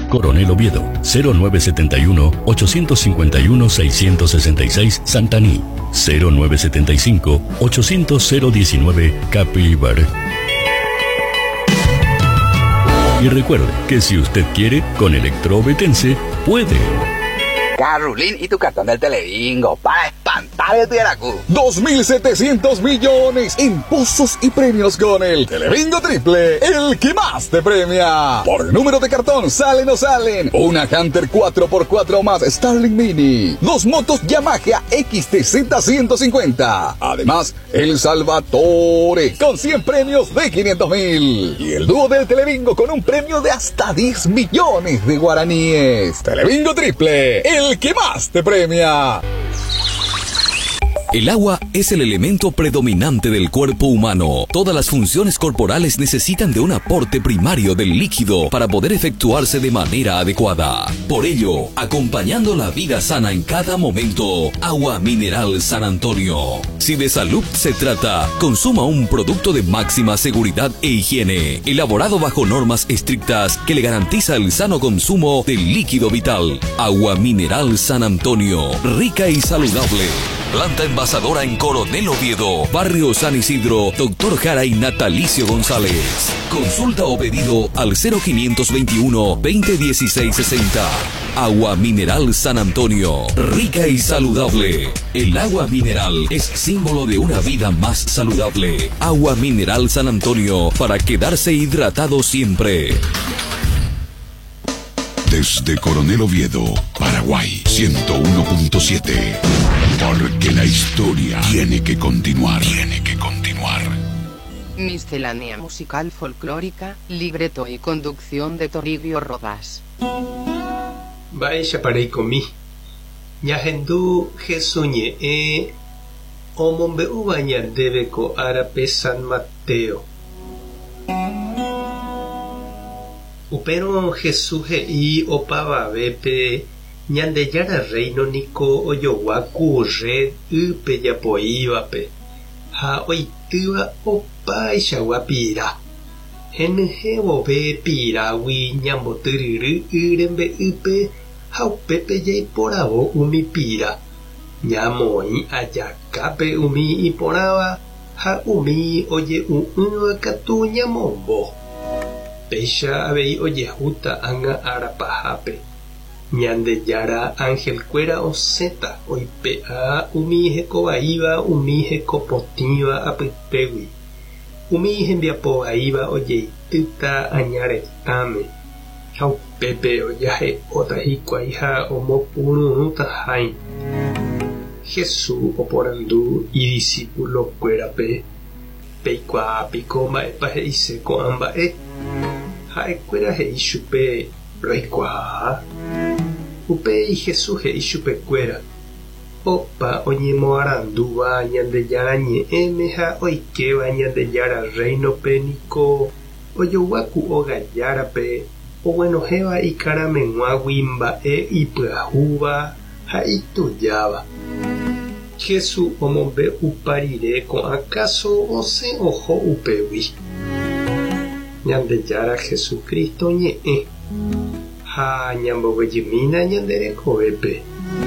Coronel Oviedo, 0971-851-666 Santaní, 0975-800-019 Capilbar. Y recuerde que si usted quiere, con Electrobetense puede. Carolín y tu cartón del Telebingo para espantar el Tiaracu. 2.700 millones en pozos y premios con el Telebingo Triple, el que más te premia. Por número de cartón, salen o salen una Hunter 4x4 más Starling Mini, 2 motos Yamaha XTZ 150. Además, el Salvatore con 100 premios de 500.000. Y el dúo del Telebingo con un premio de hasta 10 millones de guaraníes. Telebingo Triple, el que más te premia. El agua es el elemento predominante del cuerpo humano. Todas las funciones corporales necesitan de un aporte primario del líquido para poder efectuarse de manera adecuada. Por ello, acompañando la vida sana en cada momento, Agua Mineral San Antonio. Si de salud se trata, consuma un producto de máxima seguridad e higiene, elaborado bajo normas estrictas que le garantiza el sano consumo del líquido vital. Agua Mineral San Antonio, rica y saludable. Planta envasadora en Coronel Oviedo, Barrio San Isidro, Dr. Jara y Natalicio González. Consulta o pedido al 0521-2016-60. Agua Mineral San Antonio, rica y saludable. El agua mineral es símbolo de una vida más saludable. Agua Mineral San Antonio, para quedarse hidratado siempre. Desde Coronel Oviedo, Paraguay, 101.7. Porque la historia tiene que continuar. Tiene que continuar. Miscelánea musical folclórica, libreto y conducción de Toribio Rodas. Vaya parei comi. Ñahendu Jesuñe omombe ubaña debeko arape San Mateo. Upero Jesús y opavavepe ñandejara reino niko ojoguaku red ype japoívape ha oitýva opa ichagua henyhẽvove piragui ñambotyryry yrembe'ýpe ha upépe jaiporavo umi pira ñamoĩ ajakápe umi iporãva ha umi oje'u'ỹva katu ñamombo péicha avei ojehúta ág̃a arapahápe. Ñandejara Angelkuéra osẽta oipe'a umi hekovaíva umi hekopotĩva apytégui. Umi hembiapovaíva ojeitýta añaretãme ha upépe ojahe'óta hikuái ha omopurũrũta háĩ. Jesús oporandu idiscípulokuérape peikuaápiko mba'épa he'ise ko'ã mba'e. Ha'ekuéra he'i chupe roikuaa. Upéi Jesús he'i chupekuéra opa oñemoarandúva Ñandejára ñe'ẽme ha oikeva Ñandejára reinope niko ojoguaku ogajárape oguenohéva ikarameguágui mba'e ipyahúva ha itujáva. Jesús omombe uparire ko'ãkáso osẽ oho upégui. Ñandejára Jesucristo ñe'ẽ ha ñambovejymína ñanderekovépe.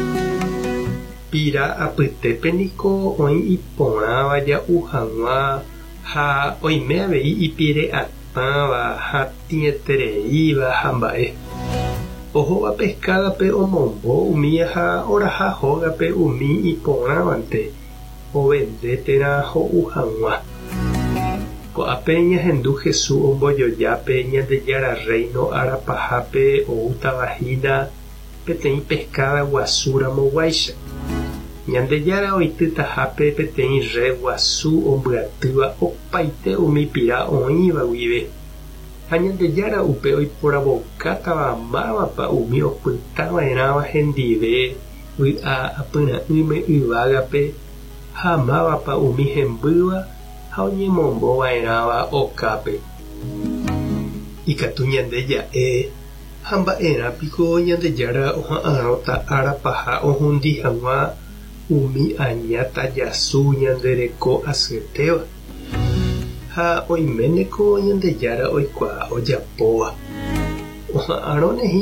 Pira apytépe niko oĩ iporãva ja'u hag̃ua ha oime avei ipire'atãva ha tiẽtereíva ha mba'e. Ohóva pescágape omombo umi ha oraha hógape umi iporãvante ovendétera ho'u hag̃ua. Ko'ápe ñahendu Jesús ombojojápe Ñandejára reino arapahápe outa vahína peteĩ pescada guasúramog̃uáicha. Ñandejára oitýtahápe peteĩ re guasu ombyatýva opaite umi pira oĩva guive. Ha Ñandejára upe oiporavokátava mávapa umi opytava'erãva hendive vy'a apyra'ỹme yvágape ha mávapa umi hembýva ha oñemombova'erãva okápe. Ikatu ñandeja'e ha mba'érãpiko Ñandejára oha'ãrõta árapaha ohundy hag̃ua umi aña tajasu ñandereko asyetéva. Ha oiméneko Ñandejára oikuaa ojapóva. Oha'ãrõne